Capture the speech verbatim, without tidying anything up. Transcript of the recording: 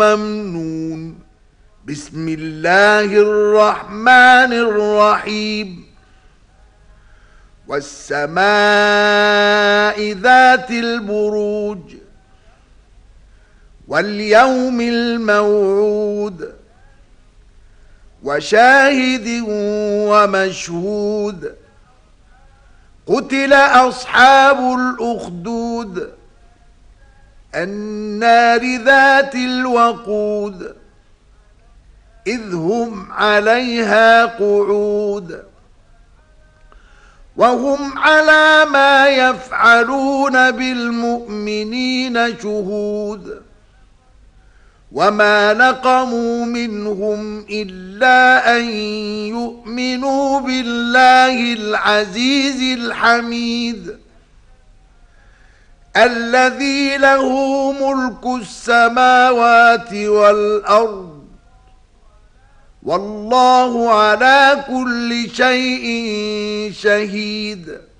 ممنون. بسم الله الرحمن الرحيم. والسماء ذات البروج واليوم الموعود وشاهد ومشهود. قتل أصحاب الأخدود النار ذات الوقود إذ هم عليها قعود وهم على ما يفعلون بالمؤمنين شهود. وما نقموا منهم إلا أن يؤمنوا بالله العزيز الحميد الذي له ملك السماوات والأرض والله على كل شيء شهيد.